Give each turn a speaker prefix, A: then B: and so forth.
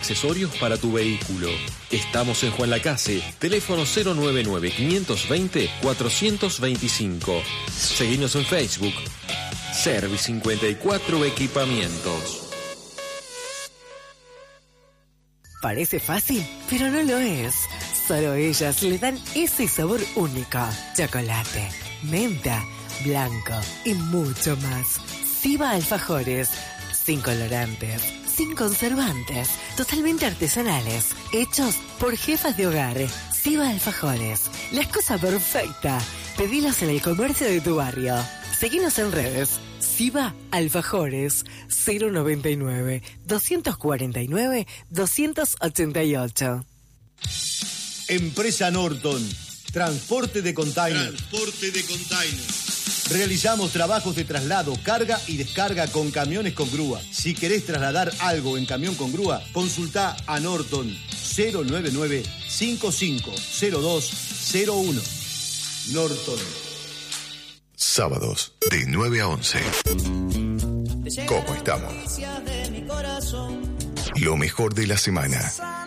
A: accesorios para tu vehículo. Estamos en Juan Lacase, teléfono 099-520-425. Seguinos en Facebook. Service 54 Equipamientos.
B: Parece fácil, pero no lo es. Solo ellas le dan ese sabor único. Chocolate, menta, blanco y mucho más. Siva Alfajores. Sin colorantes, sin conservantes, totalmente artesanales, hechos por jefas de hogar. Siva Alfajores. La excusa perfecta. Pedilos en el comercio de tu barrio. Seguinos en redes. Siva Alfajores 099-249-288.
C: Empresa Norton. Transporte de container. Realizamos trabajos de traslado, carga y descarga con camiones con grúa. Si querés trasladar algo en camión con grúa, consultá a Norton 099-550201. Norton.
D: Sábados de 9 a 11. ¿Cómo estamos? Lo mejor de la semana.